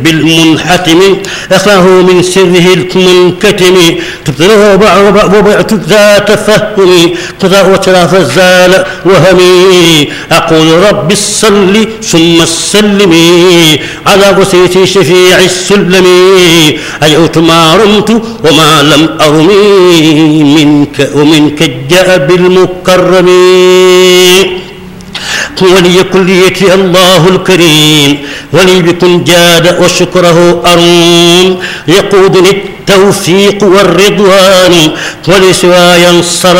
بالمنحتم أخاه من سره المنكتم تبتله وبعت ذات فهم قضاء وتراف الزال وهمي أقول رب الصل ثم السلم على غسيت شفيع السلم أجئت ما رمت وما لم أرمي منك ومنك جاء بالمكرم وليكن ليتي الله الكريم ولي بكن جاد وشكره أروم يقودني التوفيق والرضوان ولسواي انصر